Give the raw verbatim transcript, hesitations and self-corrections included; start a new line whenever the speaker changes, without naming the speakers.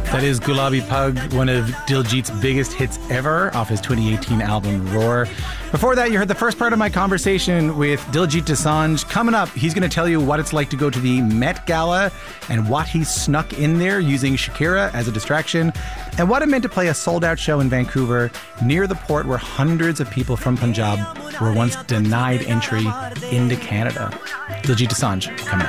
That is Gulabi Pug, one of Diljit's biggest hits ever off his twenty eighteen album Roar. Before that, you heard the first part of my conversation with Diljit Dosanjh. Coming up, he's going to tell you what it's like to go to the Met Gala and what he snuck in there using Shakira as a distraction, and what it meant to play a sold-out show in Vancouver near the port where hundreds of people from Punjab were once denied entry into Canada. Diljit Dosanjh coming up.